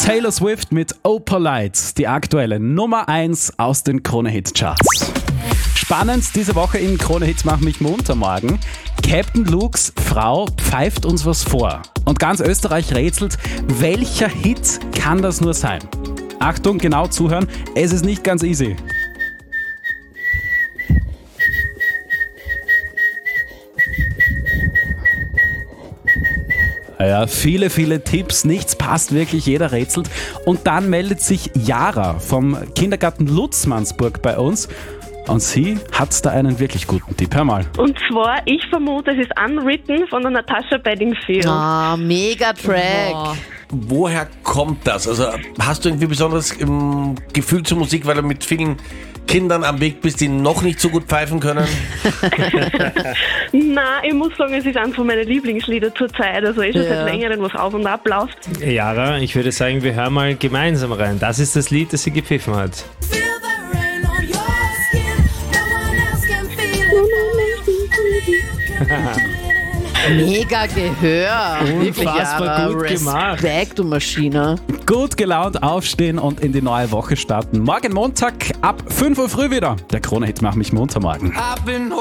Taylor Swift mit Opalite, die aktuelle Nummer 1 aus den Krone-Hit-Charts. Spannend diese Woche in Krone-Hits macht mich munter morgen. Captain Lukes Frau pfeift uns was vor. Und ganz Österreich rätselt, welcher Hit kann das nur sein? Achtung, genau zuhören, es ist nicht ganz easy. Ja, viele Tipps, nichts passt wirklich, jeder rätselt. Und dann meldet sich Jara vom Kindergarten Lutzmannsburg bei uns. Und sie hat da einen wirklich guten Tipp. Hör mal. Und zwar, ich vermute, es ist Unwritten von der Natasha Bedingfield. Ah, mega Track. Oh. Woher kommt das? Also hast du irgendwie besonderes Gefühl zur Musik, weil du mit vielen Kindern am Weg bist, die noch nicht so gut pfeifen können? Nein, ich muss sagen, es ist eines von meinen Lieblingslieder zur Zeit. Also ist es seit längerem, was auf und ab läuft. Jara, ich würde sagen, wir hören mal gemeinsam rein. Das ist das Lied, das sie gepfiffen hat. Mega Gehör. Unfassbar gut gemacht. Respekt, du Maschine. Gut gelaunt aufstehen und in die neue Woche starten. Morgen Montag ab 5 Uhr früh wieder. Der Krone-Hit macht mich munter morgen.